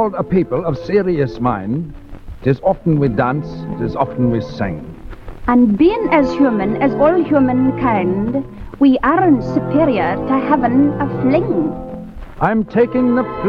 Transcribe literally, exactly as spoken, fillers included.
called a people of serious mind, 'tis often we dance, 'tis often we sing. And being as human as all humankind, we aren't superior to having a fling. I'm taking the